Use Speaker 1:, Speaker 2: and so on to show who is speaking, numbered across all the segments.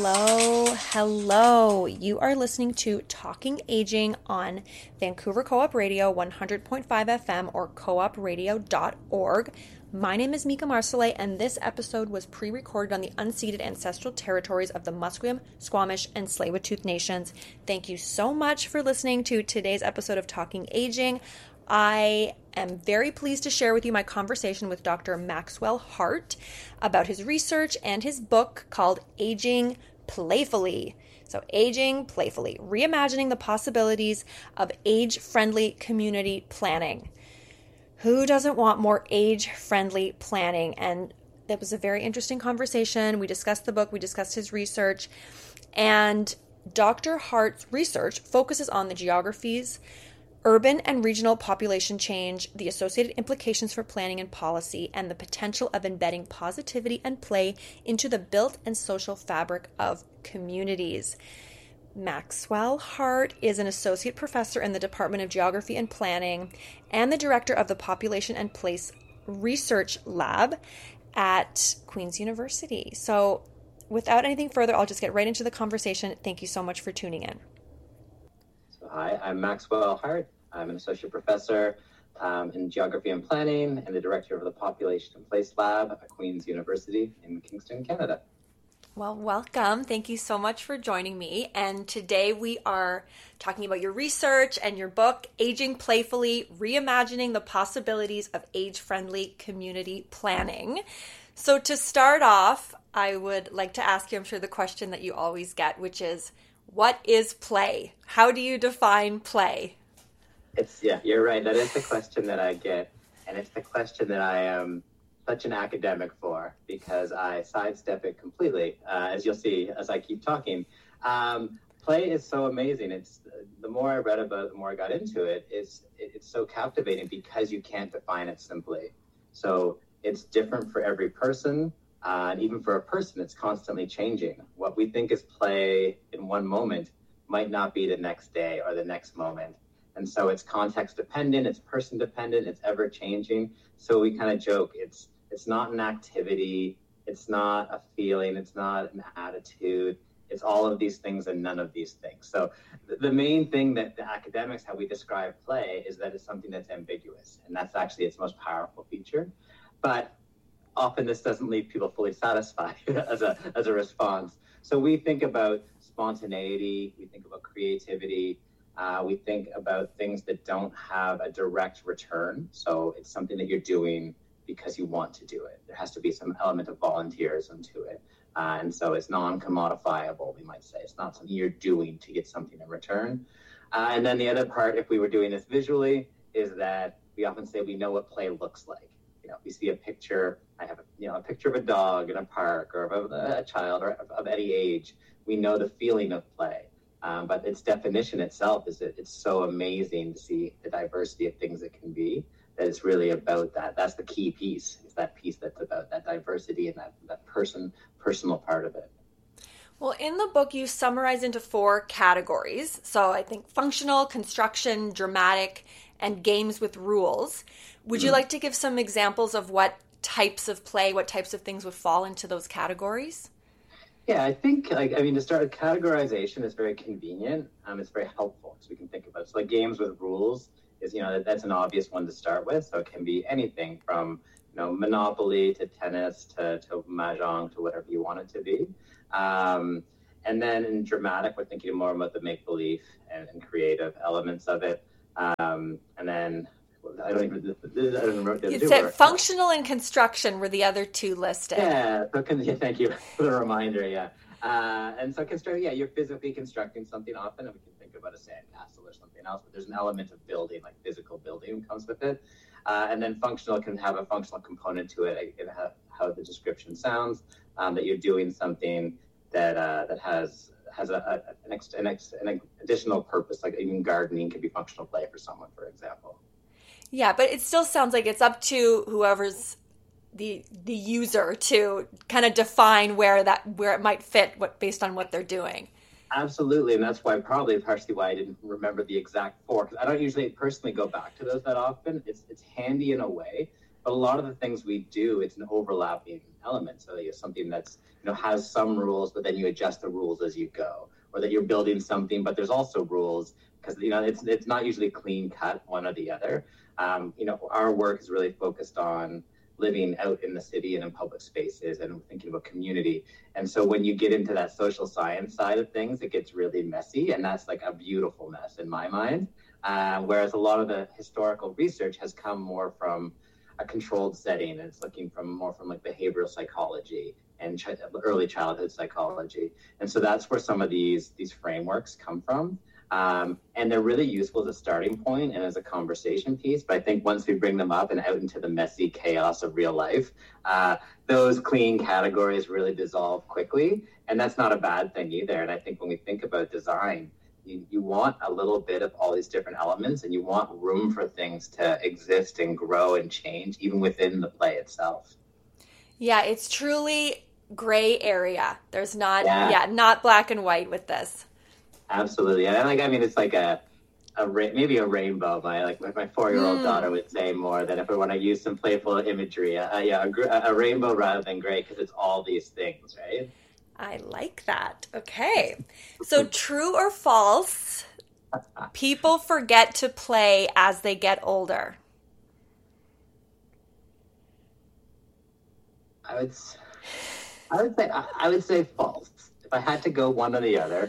Speaker 1: Hello, hello. You are listening to Talking Aging on Vancouver Co-op Radio 100.5 FM or coopradio.org. My name is Mika Marcellet, and this episode was pre-recorded on the unceded ancestral territories of the Musqueam, Squamish, and Tsleil-Waututh Nations. Thank you so much for listening to today's episode of Talking Aging. I am very pleased to share with you my conversation with Dr. Maxwell Hart about his research and his book called Aging Playfully. So, Aging Playfully, reimagining the possibilities of age-friendly community planning. Who doesn't want more age-friendly planning? And that was a very interesting conversation. We discussed the book, we discussed his research, and Dr. Hart's research focuses on the geographies, urban and regional population change, the associated implications for planning and policy, and the potential of embedding positivity and play into the built and social fabric of communities. Maxwell Hart is an associate professor in the Department of Geography and Planning and the director of the Population and Place Research Lab at Queen's University. So without anything further, I'll just get right into the conversation. Thank you so much for tuning in.
Speaker 2: Hi, I'm Maxwell Hart. I'm an associate professor in geography and planning and the director of the Population and Place Lab at Queen's University in Kingston, Canada.
Speaker 1: Well, welcome. Thank you so much for joining me. And today we are talking about your research and your book, Aging Playfully, Reimagining the Possibilities of Age-Friendly Community Planning. So to start off, I would like to ask you, I'm sure the question that you always get, which is, what is play? How do you define play?
Speaker 2: You're right. That is the question that I get. And it's the question that I am such an academic for because I sidestep it completely, as you'll see as I keep talking. Play is so amazing. It's the more I read about it, the more I got into it. It's so captivating because you can't define it simply. So it's different for every person. And even for a person, it's constantly changing. What we think is play in one moment might not be the next day or the next moment. And so it's context dependent, it's person dependent, it's ever changing. So we kind of joke, it's not an activity, it's not a feeling, it's not an attitude. It's all of these things and none of these things. So the main thing that the academics, how we describe play, is that it's something that's ambiguous. And that's actually its most powerful feature. But often this doesn't leave people fully satisfied as a response. So we think about spontaneity, we think about creativity, we think about things that don't have a direct return. So it's something that you're doing because you want to do it. There has to be some element of volunteerism to it. And so it's non-commodifiable, we might say. It's not something you're doing to get something in return. And then the other part, if we were doing this visually, is that we often say we know what play looks like. You know, if we see a picture, I have a picture of a dog in a park or of a child or of any age, we know the feeling of play. But its definition itself is that it's so amazing to see the diversity of things it can be, that it's really about that. That's the key piece. It's that piece that's about that diversity and that personal part of it.
Speaker 1: Well, in the book, you summarize into 4 categories. So I think functional, construction, dramatic, and games with rules. Would you like to give some examples of what types of play, what types of things would fall into those categories?
Speaker 2: Yeah, I think, to start with categorization is very convenient. It's very helpful, so we can think about it. So like games with rules is, that's an obvious one to start with. So it can be anything from, Monopoly to tennis to Mahjong to whatever you want it to be. And then in dramatic, we're thinking more about the make-believe and creative elements of it. And then I don't remember what the other two were.
Speaker 1: Functional and construction were the other 2 listed.
Speaker 2: Yeah, so thank you for the reminder, yeah. And so you're physically constructing something often, and we can think about a sandcastle or something else, but there's an element of building, like physical building comes with it. And then functional can have a functional component to it, how the description sounds, that you're doing something that has an additional purpose, like even gardening can be functional play for someone, for example.
Speaker 1: Yeah, but it still sounds like it's up to whoever's the user to kind of define where it might fit based on what they're doing.
Speaker 2: Absolutely, and that's why partially why I didn't remember the exact 4, because I don't usually personally go back to those that often. It's handy in a way But a lot of the things we do, it's an overlapping element. So it's something that's, has some rules, but then you adjust the rules as you go. Or that you're building something, but there's also rules because, it's not usually clean cut one or the other. Our work is really focused on living out in the city and in public spaces and thinking about community. And so when you get into that social science side of things, it gets really messy. And that's like a beautiful mess in my mind. Whereas a lot of the historical research has come more from a controlled setting. And it's looking more from like behavioral psychology and early childhood psychology. And so that's where some of these frameworks come from. And they're really useful as a starting point and as a conversation piece. But I think once we bring them up and out into the messy chaos of real life, those clean categories really dissolve quickly. And that's not a bad thing either. And I think when we think about design, you want a little bit of all these different elements, and you want room for things to exist and grow and change, even within the play itself.
Speaker 1: Yeah, it's truly gray area. There's not black and white with this.
Speaker 2: Absolutely. And it's like maybe a rainbow. My 4-year-old daughter would say more than if we want to use some playful imagery. A rainbow rather than gray, because it's all these things, right?
Speaker 1: I like that. Okay. So true or false, people forget to play as they get older?
Speaker 2: I would say false. If I had to go one or the other,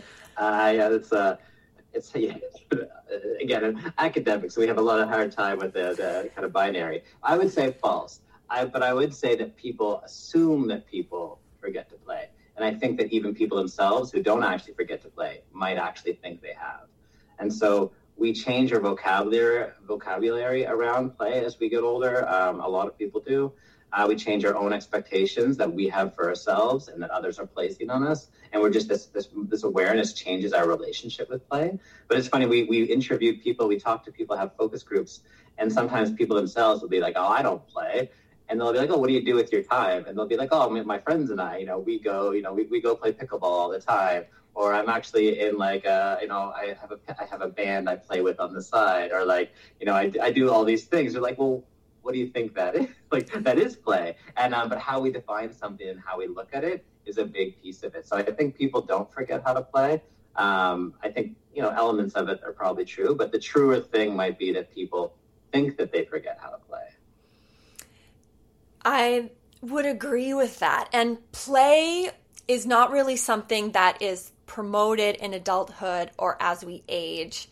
Speaker 2: it's again academics, so we have a lot of hard time with the kind of binary. I would say false. But I would say that people assume that people forget to play, and I think that even people themselves who don't actually forget to play might actually think they have, and so we change our vocabulary around play as we get older. A lot of people do. We change our own expectations that we have for ourselves and that others are placing on us. And we're just this awareness changes our relationship with play. But it's funny, we interviewed people, we talked to people, have focus groups, and sometimes people themselves will be like, oh, I don't play. And they'll be like, oh, what do you do with your time? And they'll be like, oh, my friends and I, we go play pickleball all the time. Or I'm actually in I have a band I play with on the side. Or I do all these things. They're like, well, what do you think that is? That is play. And but how we define something and how we look at it is a big piece of it. So I think people don't forget how to play. I think, elements of it are probably true, but the truer thing might be that people think that they forget how to play.
Speaker 1: I would agree with that. And play is not really something that is promoted in adulthood or as we age.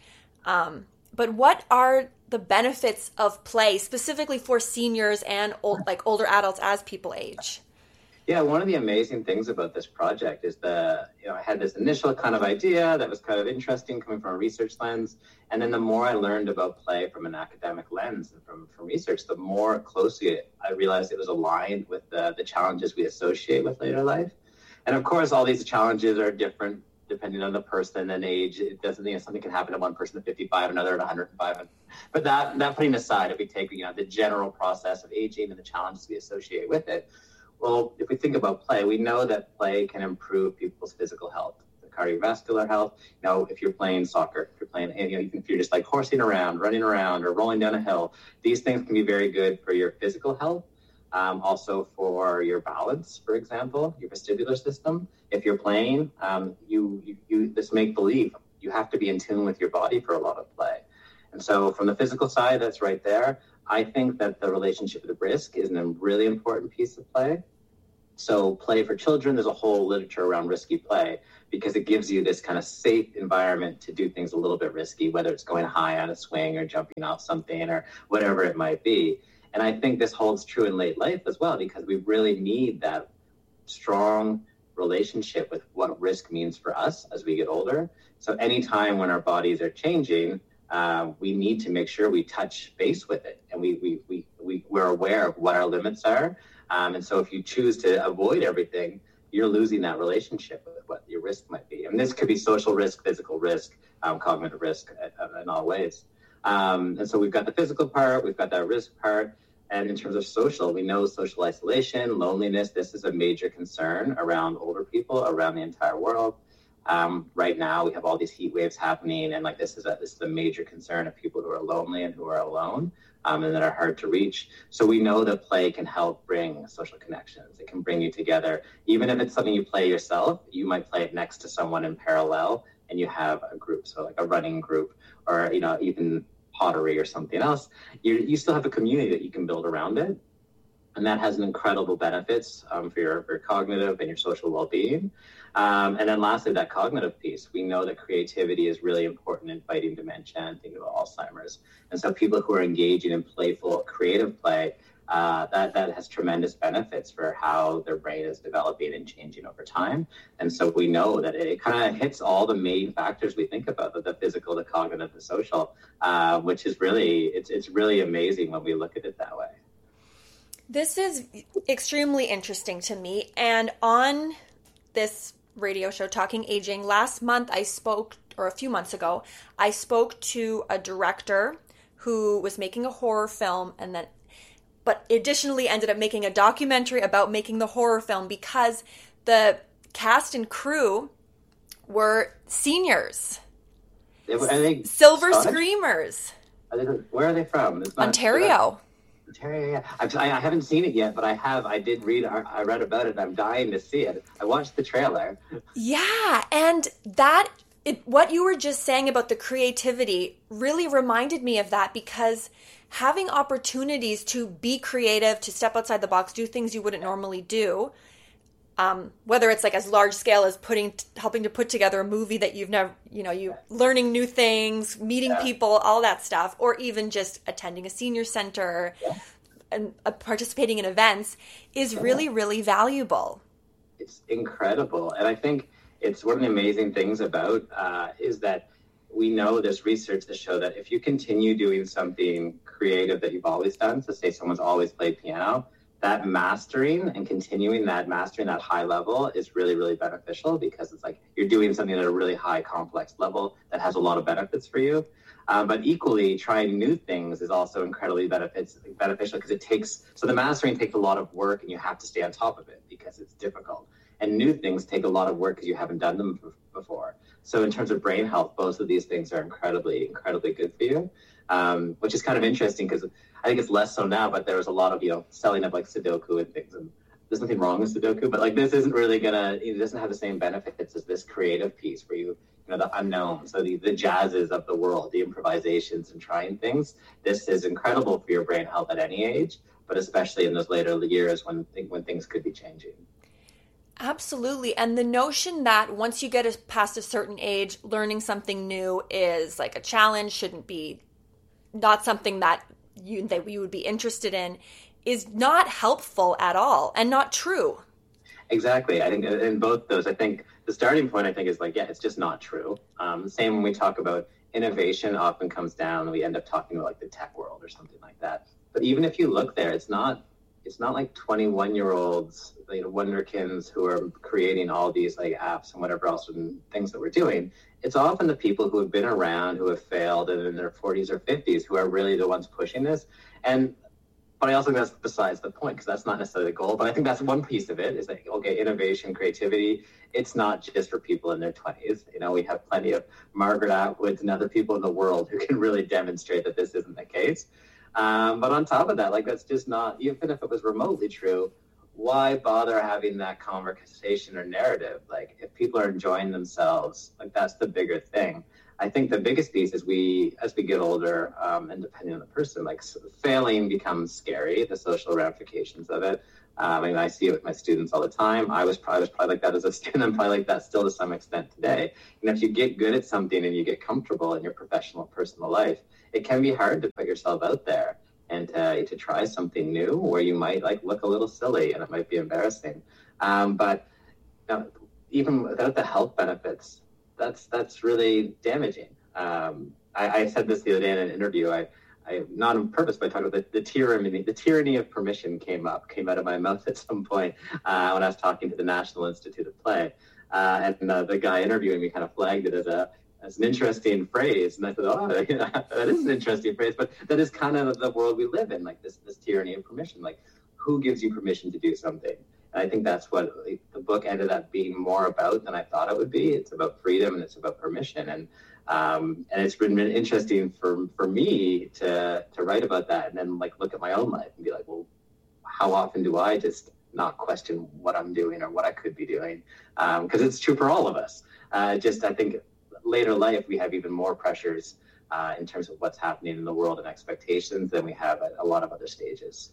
Speaker 1: But what are the benefits of play specifically for seniors and older adults as people age?
Speaker 2: Yeah, one of the amazing things about this project is I had this initial kind of idea that was kind of interesting coming from a research lens. And then the more I learned about play from an academic lens and from research, the more closely I realized it was aligned with the challenges we associate with later life. And of course, all these challenges are different depending on the person and age. It doesn't, something can happen to one person at 55, another at 105. But that putting aside, if we take, the general process of aging and the challenges we associate with it, well, if we think about play, we know that play can improve people's physical health, the cardiovascular health. If you're playing soccer, if you're playing, even if you're just like horsing around, running around, or rolling down a hill, these things can be very good for your physical health. Also for your balance, for example, your vestibular system. If you're playing, this make-believe, you have to be in tune with your body for a lot of play. And so from the physical side, that's right there. I think that the relationship with risk is a really important piece of play. So play for children, there's a whole literature around risky play because it gives you this kind of safe environment to do things a little bit risky, whether it's going high on a swing or jumping off something or whatever it might be. And I think this holds true in late life as well, because we really need that strong relationship with what risk means for us as we get older. So anytime when our bodies are changing, we need to make sure we touch base with it, and we're aware of what our limits are. And so if you choose to avoid everything, you're losing that relationship with what your risk might be. And this could be social risk, physical risk, cognitive risk in all ways. And so we've got the physical part, we've got that risk part. And in terms of social, we know social isolation, loneliness, this is a major concern around older people around the entire world. Right now, we have all these heat waves happening, and like this is a major concern of people who are lonely and who are alone, and that are hard to reach. So we know that play can help bring social connections. It can bring you together. Even if it's something you play yourself, you might play it next to someone in parallel, and you have a group, so like a running group, or even pottery or something else. You still have a community that you can build around it. And that has an incredible benefits for your cognitive and your social well-being. And then lastly, that cognitive piece. We know that creativity is really important in fighting dementia and thinking about Alzheimer's. And so people who are engaging in playful, creative play, that has tremendous benefits for how their brain is developing and changing over time. And so we know that it kind of hits all the main factors we think about, the physical, the cognitive, the social, which is really, it's really amazing when we look at it that way.
Speaker 1: This is extremely interesting to me. And on this radio show, Talking Aging, last month a few months ago, I spoke to a director who was making a horror film but additionally ended up making a documentary about making the horror film because the cast and crew were seniors. Silver Scottish? Screamers.
Speaker 2: Where are they from?
Speaker 1: Ontario.
Speaker 2: Ontario, yeah. I haven't seen it yet, but I did read. I read about it. I'm dying to see it. I watched the trailer.
Speaker 1: Yeah, and what you were just saying about the creativity really reminded me of that, because having opportunities to be creative, to step outside the box, do things you wouldn't normally do, whether it's like as large scale as helping to put together a movie that you've never, learning new things, meeting people, all that stuff, or even just attending a senior center and participating in events is really, really valuable.
Speaker 2: It's incredible. And I think it's one of the amazing things about is that we know there's research to show that if you continue doing something creative that you've always done, so say someone's always played piano, that mastering and continuing that mastering that high level is really, really beneficial, because it's like you're doing something at a really high complex level that has a lot of benefits for you. But equally, trying new things is also incredibly beneficial, because the mastering takes a lot of work and you have to stay on top of it because it's difficult. And new things take a lot of work because you haven't done them before. So in terms of brain health, both of these things are incredibly, incredibly good for you, which is kind of interesting because I think it's less so now, but there was a lot of, selling of like Sudoku and things. And there's nothing wrong with Sudoku, but like this isn't really it doesn't have the same benefits as this creative piece where the unknown. So the jazzes of the world, the improvisations and trying things. This is incredible for your brain health at any age, but especially in those later years when things could be changing.
Speaker 1: Absolutely. And the notion that once you get past a certain age, learning something new is like a challenge, shouldn't be not something that you would be interested in, is not helpful at all and not true.
Speaker 2: Exactly. I think in both those, I think the starting point, is it's just not true. Same when we talk about innovation often comes down, we end up talking about like the tech world or something like that. But even if you look there, it's not like 21-year-olds, wonderkins who are creating all these like apps and whatever else and things that we're doing. It's often the people who have been around, who have failed, and in their 40s or 50s, who are really the ones pushing this. But I also think that's besides the point, because that's not necessarily the goal. But I think that's one piece of it is like, okay, innovation, creativity, it's not just for people in their 20s. We have plenty of Margaret Atwoods and other people in the world who can really demonstrate that this isn't the case. But on top of that, that's just not, even if it was remotely true, why bother having that conversation or narrative? Like, if people are enjoying themselves, that's the bigger thing. I think the biggest piece is as we get older, and depending on the person, failing becomes scary, the social ramifications of it. I see it with my students all the time. I was probably like that as a student. I'm probably like that still to some extent today. And if you get good at something and you get comfortable in your professional, personal life, it can be hard to put yourself out there and to try something new where you might look a little silly and it might be embarrassing. But even without the health benefits, that's really damaging. I said this the other day in an interview. I not on purpose, but I talked about the tyranny of permission came out of my mouth at some point when I was talking to the National Institute of Play, and the guy interviewing me kind of flagged it as an interesting phrase, and I thought, that is an interesting phrase, but that is kind of the world we live in, this tyranny of permission. Who gives you permission to do something? And I think that's what the book ended up being more about than I thought it would be. It's about freedom and it's about permission. And it's been interesting for me to write about that and then like look at my own life and be like, well, how often do I just not question what I'm doing or what I could be doing? Because it's true for all of us. I think later life, we have even more pressures in terms of what's happening in the world and expectations than we have at a lot of other stages.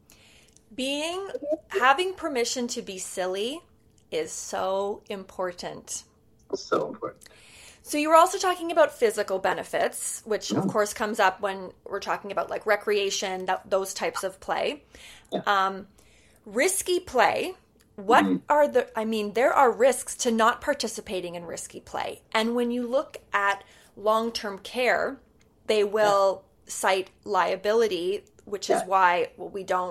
Speaker 1: Having permission to be silly is so important.
Speaker 2: So important.
Speaker 1: So you were also talking about physical benefits, which of course comes up when we're talking about like recreation, those types of play. Yeah. Risky play. What are there are risks to not participating in risky play. And when you look at long-term care, they will cite liability, which is why we don't,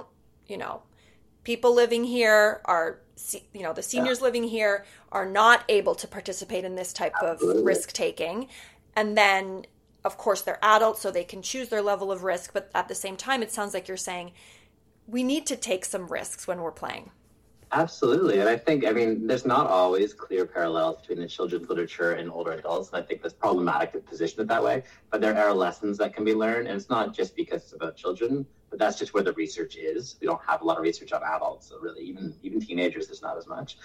Speaker 1: people living here are, the seniors living here are not able to participate in this type of risk taking. And then, of course, they're adults, so they can choose their level of risk. But at the same time, it sounds like you're saying we need to take some risks when we're playing.
Speaker 2: Absolutely. And I think, there's not always clear parallels between the children's literature and older adults. And I think that's problematic to position it that way. But there are lessons that can be learned. And it's not just because it's about children, but that's just where the research is. We don't have a lot of research on adults. So really, even teenagers, there's not as much.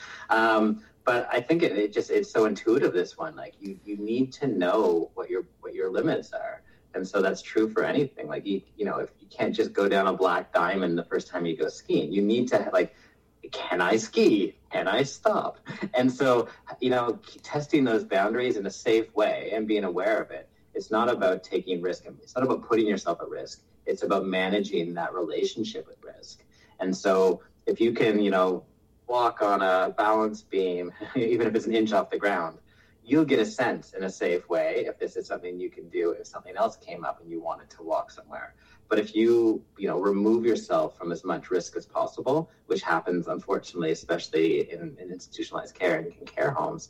Speaker 2: But I think it's so intuitive, this one. Like you need to know what your limits are. And so that's true for anything. Like, if you can't just go down a black diamond the first time you go skiing, you need to can I ski? Can I stop? And so, testing those boundaries in a safe way and being aware of it. It's not about taking risk. It's not about putting yourself at risk. It's about managing that relationship with risk. And so if you can, walk on a balance beam, even if it's an inch off the ground, you'll get a sense in a safe way if this is something you can do, if something else came up and you wanted to walk somewhere. But if you, remove yourself from as much risk as possible, which happens, unfortunately, especially in institutionalized care and in care homes,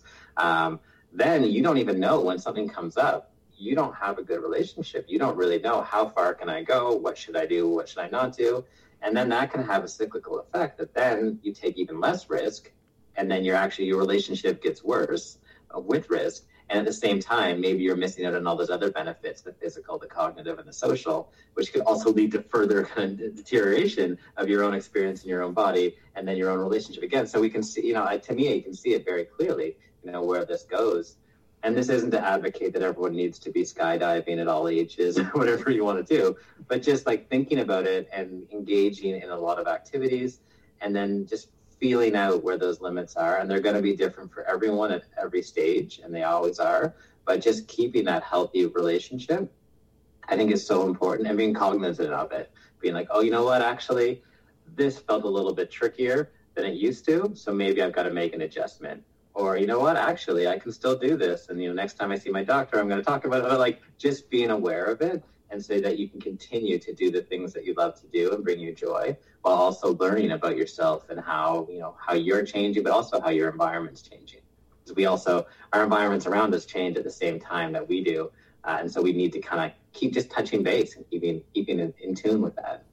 Speaker 2: then you don't even know when something comes up. You don't have a good relationship. You don't really know how far can I go? What should I do? What should I not do? And then that can have a cyclical effect that then you take even less risk. And then your relationship gets worse with risk. And at the same time, maybe you're missing out on all those other benefits, the physical, the cognitive, and the social, which could also lead to further kind of deterioration of your own experience in your own body and then your own relationship again. So we can see, to me, you can see it very clearly, where this goes. And this isn't to advocate that everyone needs to be skydiving at all ages or whatever you want to do, but just like thinking about it and engaging in a lot of activities and then just feeling out where those limits are. And they're going to be different for everyone at every stage, and they always are. But just keeping that healthy relationship, I think, is so important, and being cognizant of it. Being like, oh, you know what, actually, this felt a little bit trickier than it used to, so maybe I've got to make an adjustment. Or, you know what, actually, I can still do this. And, next time I see my doctor, I'm going to talk about it. Like, just being aware of it and so that you can continue to do the things that you love to do and bring you joy, while also learning about yourself and how you're changing, but also how your environment's changing. Because our environments around us change at the same time that we do. And so we need to kind of keep just touching base and keeping in tune with that.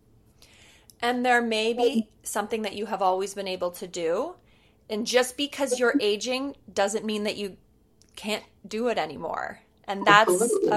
Speaker 1: And there may be something that you have always been able to do. And just because you're aging doesn't mean that you can't do it anymore. And that's,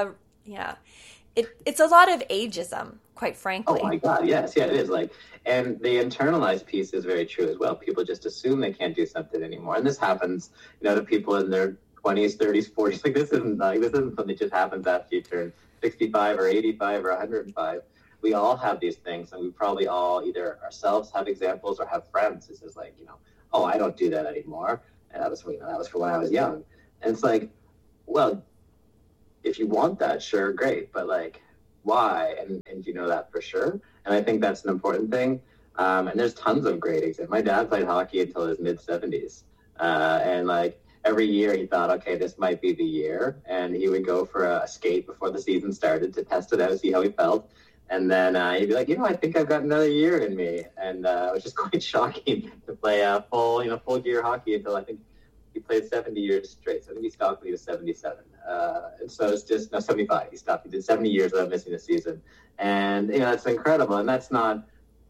Speaker 1: it's a lot of ageism, quite frankly.
Speaker 2: Oh my God, yes, yeah, it is. And the internalized piece is very true as well. People just assume they can't do something anymore. And this happens, to people in their 20s, 30s, 40s. This isn't something that just happens after you turn 65 or 85 or 105. We all have these things, and we probably all either ourselves have examples or have friends. This is oh, I don't do that anymore. And that was for when I was young. And it's like, well, if you want that, sure, great. But why? And you know that for sure. And I think that's an important thing. And there's tons of great examples. My dad played hockey until his mid-70s. And every year he thought, okay, this might be the year. And he would go for a skate before the season started to test it out, see how he felt. And then he'd be like, I think I've got another year in me. And it was just quite shocking to play full gear hockey until I think he played 70 years straight. So I think he stopped when he was 77. And so it's just, 75. He stopped. He did 70 years without missing a season. And, that's incredible. And that's not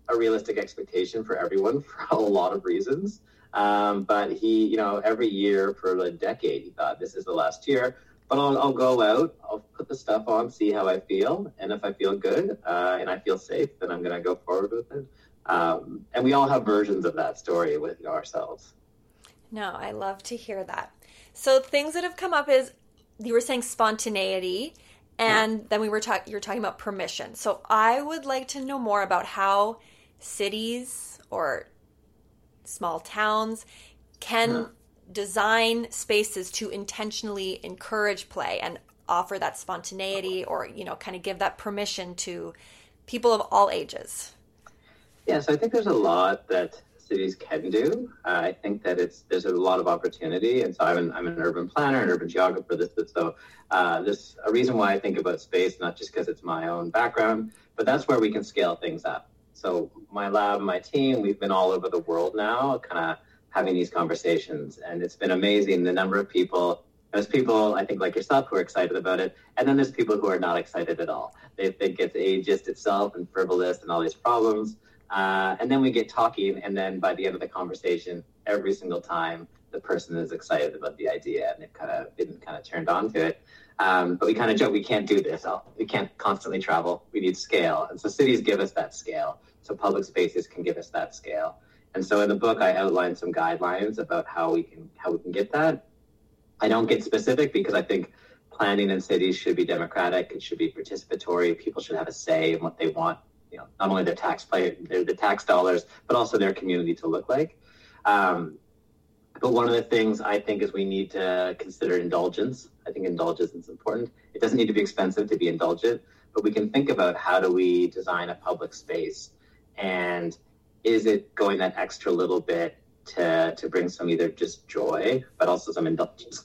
Speaker 2: a realistic expectation for everyone for a lot of reasons. But he, every year for a decade, he thought this is the last year. But I'll go out, I'll put the stuff on, see how I feel. And if I feel good and I feel safe, then I'm going to go forward with it. And we all have versions of that story with ourselves.
Speaker 1: No, I love to hear that. So things that have come up is you were saying spontaneity, and then you were talking about permission. So I would like to know more about how cities or small towns can design spaces to intentionally encourage play and offer that spontaneity, or kind of give that permission to people of all ages.
Speaker 2: Yeah, so I think there's a lot that cities can do. I think that there's a lot of opportunity, and so I'm an urban planner, an urban geographer. So there's a reason why I think about space, not just because it's my own background, but that's where we can scale things up. So my lab, my team, we've been all over the world now, kind of having these conversations, and it's been amazing the number of people. There's people, I think, like yourself, who are excited about it, and then there's people who are not excited at all. They think it's ageist itself and frivolous and all these problems. And then we get talking, and then by the end of the conversation, every single time, the person is excited about the idea, and they've been turned on to it. But we kind of joke, we can't do this. We can't constantly travel. We need scale. And so cities give us that scale. So public spaces can give us that scale. And so in the book, I outlined some guidelines about how we can get that. I don't get specific because I think planning in cities should be democratic. It should be participatory. People should have a say in what they want. Not only their the tax dollars, but also their community to look like. But one of the things I think is we need to consider indulgence. I think indulgence is important. It doesn't need to be expensive to be indulgent, but we can think about how do we design a public space, and is it going that extra little bit to bring some either just joy, but also some indulgence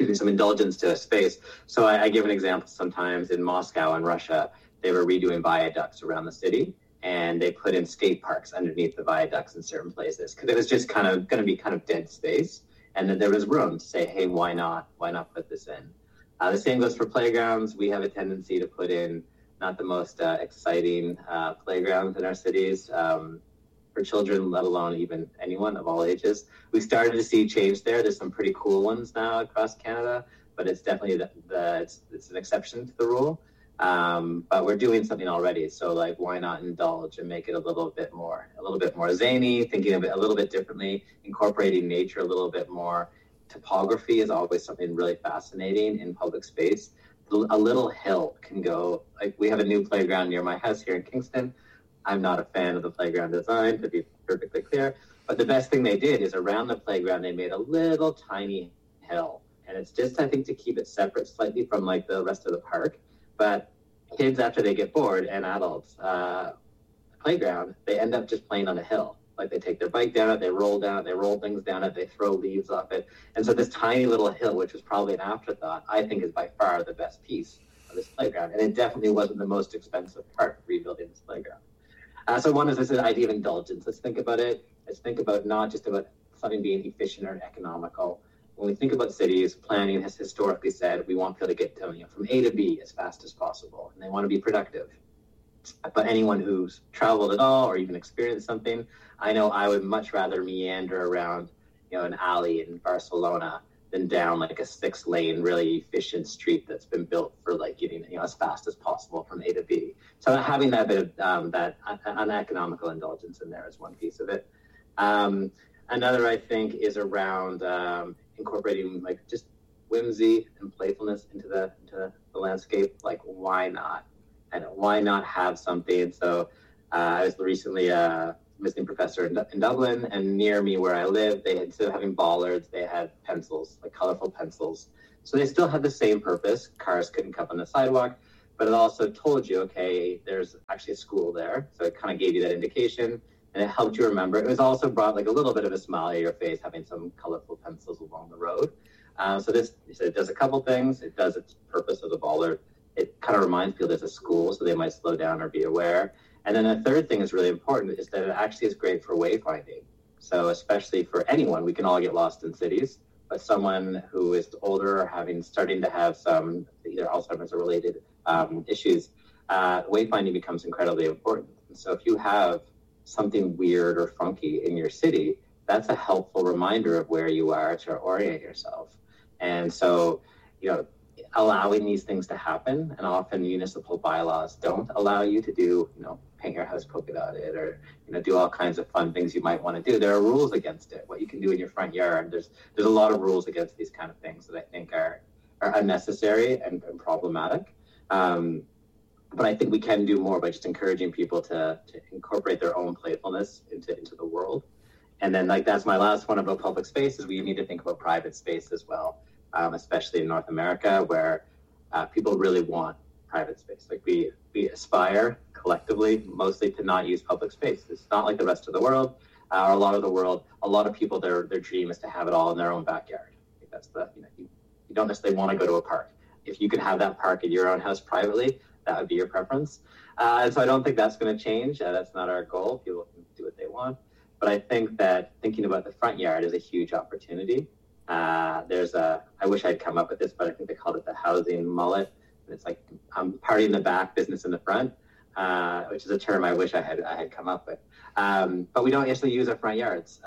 Speaker 2: to a space. So I give an example. Sometimes in Moscow in Russia, they were redoing viaducts around the city, and they put in skate parks underneath the viaducts in certain places because it was just kind of going to be kind of dead space. And then there was room to say, hey, why not put this in? The same goes for playgrounds. We have a tendency to put in not the most exciting playgrounds in our cities for children, let alone even anyone of all ages. We started to see change there. There's some pretty cool ones now across Canada, but it's definitely it's an exception to the rule. But we're doing something already. So why not indulge and make it a little bit more zany, thinking of it a little bit differently, incorporating nature a little bit more. Topography is always something really fascinating in public space. A little hill can go, we have a new playground near my house here in Kingston. I'm not a fan of the playground design, to be perfectly clear. But the best thing they did is around the playground, they made a little tiny hill. And it's just, I think, to keep it separate slightly from the rest of the park. But kids, after they get bored, and adults, playground, they end up just playing on a hill. They take their bike down it, they roll down it, they roll things down it, they throw leaves off it. And so this tiny little hill, which was probably an afterthought, I think is by far the best piece of this playground. And it definitely wasn't the most expensive part of rebuilding this playground. So one is this idea of indulgence. Let's think about it. Let's think about not just about something being efficient or economical. When we think about cities, planning has historically said we want people to get from A to B as fast as possible, and they want to be productive. But anyone who's traveled at all or even experienced something, I know I would much rather meander around, an alley in Barcelona than down a 6-lane, really efficient street that's been built for getting as fast as possible from A to B. So having that bit of that uneconomical indulgence in there is one piece of it. Another, I think, is around incorporating just whimsy and playfulness into the landscape. Why not? And why not have something? So I was recently a visiting professor in Dublin, and near me where I live, instead of having bollards, they had pencils, colorful pencils. So they still had the same purpose. Cars couldn't come on the sidewalk, but it also told you, okay, there's actually a school there. So it kind of gave you that indication, and it helped you remember. It was also brought a little bit of a smile to your face, having some colorful pencils along the road. So it does a couple things. It does its purpose of the bollard. It kind of reminds people there's a school, so they might slow down or be aware. And then the third thing is really important is that it actually is great for wayfinding. So especially for anyone, we can all get lost in cities, but someone who is older or starting to have some either Alzheimer's or related issues, wayfinding becomes incredibly important. And so if you have something weird or funky in your city, that's a helpful reminder of where you are to orient yourself. And so, allowing these things to happen, and often municipal bylaws don't allow you to do, paint your house polka dotted or, do all kinds of fun things you might want to do. There are rules against it, what you can do in your front yard. There's a lot of rules against these kind of things that I think are unnecessary and problematic. But I think we can do more by just encouraging people to incorporate their own playfulness into the world. And then that's my last one about public spaces. We need to think about private space as well, especially in North America, where people really want private space. We aspire collectively mostly to not use public space. It's not like the rest of the world, or a lot of the world. A lot of people, their dream is to have it all in their own backyard. I think that's you don't necessarily want to go to a park. If you could have that park in your own house privately, that would be your preference. And so I don't think that's going to change. That's not our goal. People can do what they want. But I think that thinking about the front yard is a huge opportunity. I wish I'd come up with this, but I think they called it the housing mullet. And it's like party in the back, business in the front, which is a term I wish I had come up with. But we don't actually use our front yards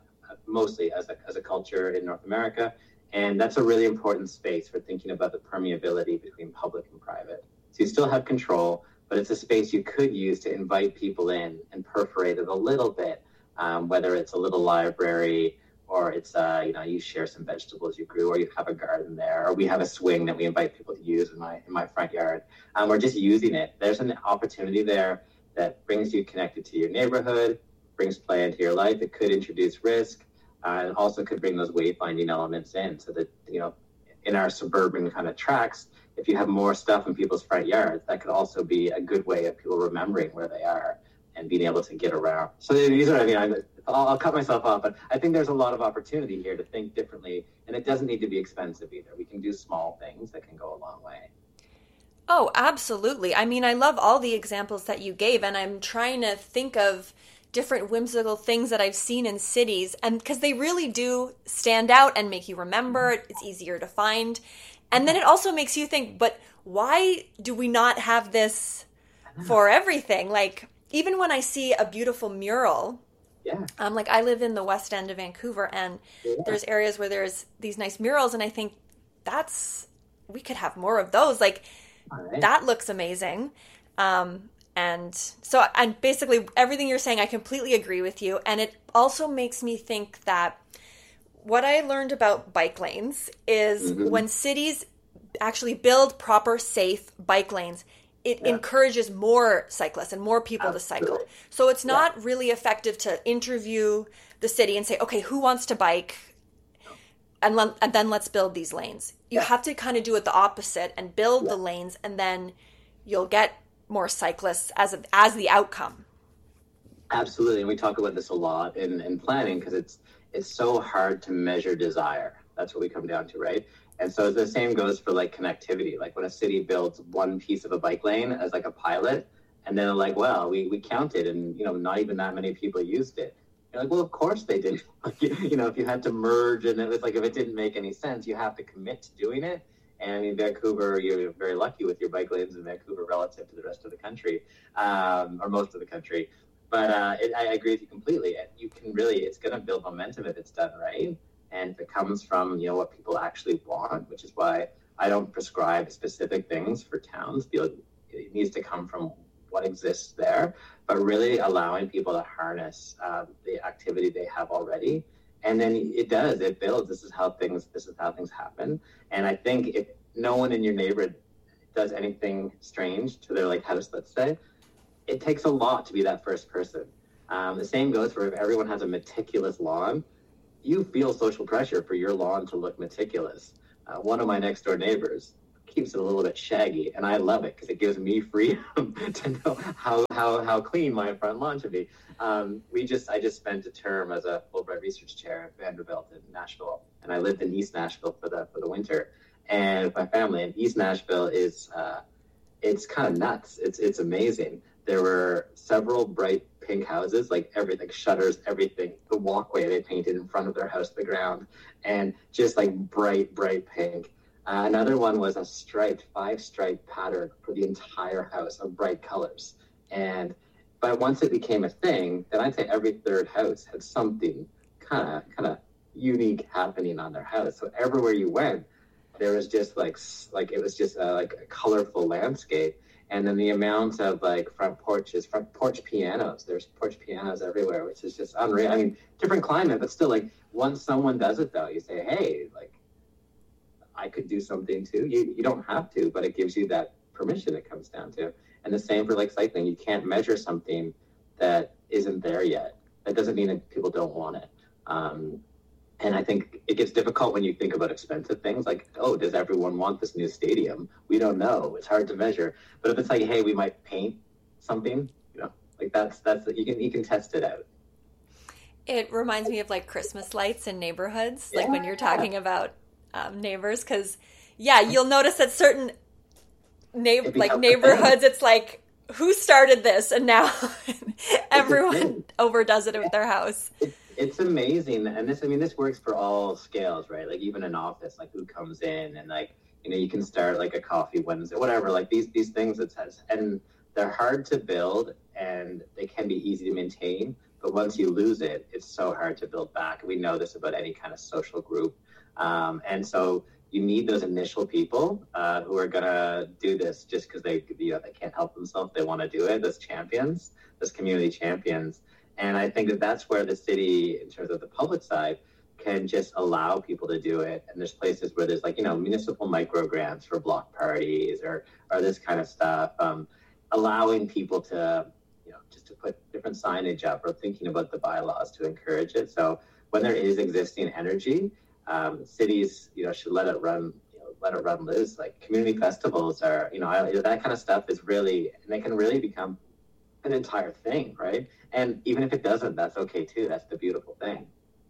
Speaker 2: mostly as a culture in North America. And that's a really important space for thinking about the permeability between public and private. So you still have control, but it's a space you could use to invite people in and perforate it a little bit, whether it's a little library or it's, you share some vegetables you grew, or you have a garden there, or we have a swing that we invite people to use in my front yard. We're just using it. There's an opportunity there that brings you connected to your neighborhood, brings play into your life. It could introduce risk, and also could bring those wayfinding elements in, so that, in our suburban kind of tracks, if you have more stuff in people's front yards, that could also be a good way of people remembering where they are and being able to get around. So these are, I'll cut myself off, but I think there's a lot of opportunity here to think differently, and it doesn't need to be expensive either. We can do small things that can go a long way.
Speaker 1: Oh, absolutely. I mean, I love all the examples that you gave, and I'm trying to think of different whimsical things that I've seen in cities, and because they really do stand out and make you remember. It's easier to find. And then it also makes you think, but why do we not have this for everything? Like, even when I see a beautiful mural, I live in the West End of Vancouver, and there's areas where there's these nice murals, and I think we could have more of those. Like, that looks amazing. And basically everything you're saying, I completely agree with you. And it also makes me think that what I learned about bike lanes is when cities actually build proper, safe bike lanes, it encourages more cyclists and more people to cycle. So it's not really effective to interview the city and say, okay, who wants to bike? And then let's build these lanes. You have to kind of do it the opposite and build the lanes, and then you'll get more cyclists as the outcome.
Speaker 2: Absolutely. And we talk about this a lot in planning, because it's so hard to measure desire. That's what we come down to, right? And so the same goes for connectivity. Like when a city builds one piece of a bike lane as a pilot, and then well, we counted and, not even that many people used it. You're like, well, of course they didn't. If you had to merge, and it was if it didn't make any sense, you have to commit to doing it. And in Vancouver, you're very lucky with your bike lanes in Vancouver relative to the rest of the country, or most of the country. But I agree with you completely. You can it's going to build momentum if it's done right. And if it comes from, what people actually want, which is why I don't prescribe specific things for towns. It needs to come from what exists there, but really allowing people to harness the activity they have already. And then it builds. This is how things happen. And I think if no one in your neighborhood does anything strange to their house, let's say, it takes a lot to be that first person. The same goes for if everyone has a meticulous lawn. You feel social pressure for your lawn to look meticulous. One of my next door neighbors keeps it a little bit shaggy, and I love it because it gives me freedom to know how clean my front lawn should be. I just spent a term as a Fulbright research chair at Vanderbilt in Nashville, and I lived in East Nashville for the winter. And with my family, and East Nashville is it's kind of nuts. It's amazing. There were several bright pink houses, everything, shutters, everything. The walkway they painted in front of their house, the ground, and just bright pink. Another one was a 5-stripe pattern for the entire house of bright colors. But But once it became a thing, then I'd say every third house had something kind of unique happening on their house. So everywhere you went, there was just like it was just like a colorful landscape. And then the amount of like front porch pianos. There's porch pianos everywhere, which is just unreal. I mean, different climate, but still, like, once someone does it though, you say, hey, like, I could do something too. You don't have to, but it gives you that permission. It comes down to. And the same for like cycling. You can't measure something that isn't there yet. That doesn't mean that people don't want it. And I think it gets difficult when you think about expensive things like, oh, does everyone want this new stadium? We don't know. It's hard to measure. But if it's like, hey, we might paint something, like that's you can test it out.
Speaker 1: It reminds me of like Christmas lights in neighborhoods, like when you're talking about neighbors, because you'll notice that certain neighborhoods, it's like, who started this? And now everyone overdoes it with their house.
Speaker 2: It's amazing. And this works for all scales, right? Like even an office, like who comes in and like, you can start like a coffee Wednesday, whatever, like these things it says, and they're hard to build and they can be easy to maintain. But once you lose it, it's so hard to build back. We know this about any kind of social group. And so you need those initial people who are going to do this just because they can't help themselves. They want to do it. Those champions, those community champions. And I think that that's where the city, in terms of the public side, can just allow people to do it. And there's places where there's like, municipal micro grants for block parties or this kind of stuff, allowing people to, just to put different signage up or thinking about the bylaws to encourage it. So when there is existing energy, cities, should let it run loose. Like community festivals are, that kind of stuff is really, and they can really become an entire thing, right? And even if it doesn't, that's okay too. That's the beautiful thing.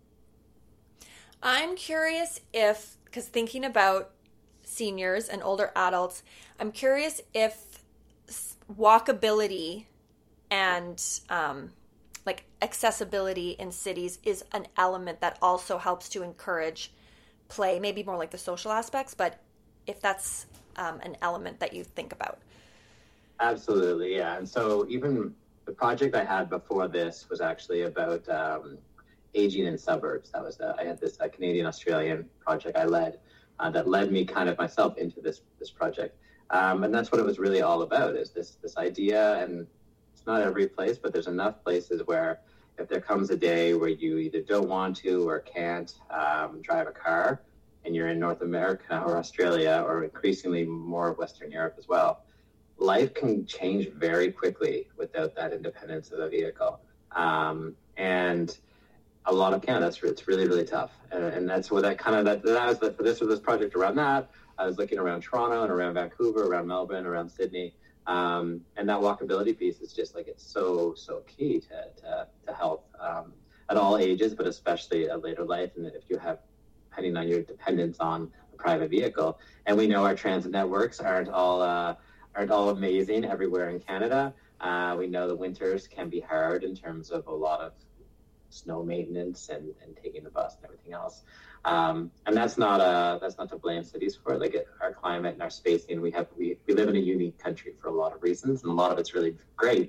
Speaker 1: I'm curious because thinking about seniors and older adults, I'm curious if walkability and like accessibility in cities is an element that also helps to encourage play, maybe more like the social aspects, but if that's an element that you think about.
Speaker 2: Absolutely, yeah. And so even the project I had before this was actually about aging in suburbs. That was I had this Canadian-Australian project I led that led me kind of myself into this project. And that's what it was really all about, is this idea. And it's not every place, but there's enough places where if there comes a day where you either don't want to or can't drive a car, and you're in North America or Australia or increasingly more of Western Europe as well, life can change very quickly without that independence of a vehicle. And a lot of Canada, it's really, really tough. And that's what this was this project around that. I was looking around Toronto and around Vancouver, around Melbourne, around Sydney. And that walkability piece is just like, it's so key to health at all ages, but especially at later life. And if you have, depending on your dependence on a private vehicle. And we know our transit networks aren't all amazing everywhere in Canada. We know the winters can be hard in terms of a lot of snow maintenance and taking the bus and everything else. And that's not to blame cities for it. Like our climate and our spacing, we live in a unique country for a lot of reasons, and a lot of it's really great.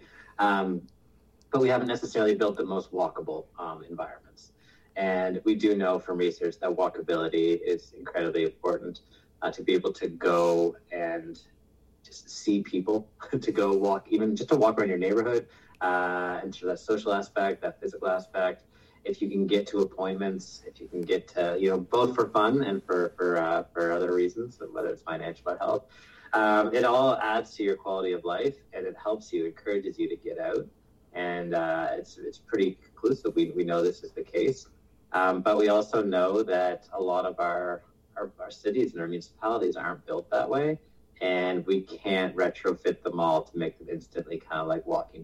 Speaker 2: But we haven't necessarily built the most walkable environments. And we do know from research that walkability is incredibly important to be able to go and just see people, to go walk, even just to walk around your neighborhood, and so that social aspect, that physical aspect. If you can get to appointments, if you can get to, both for fun and for other reasons, whether it's financial or health, it all adds to your quality of life, and it helps you, encourages you to get out. And it's pretty conclusive. We know this is the case. But we also know that a lot of our cities and our municipalities aren't built that way. And we can't retrofit them all to make them instantly kind of like walking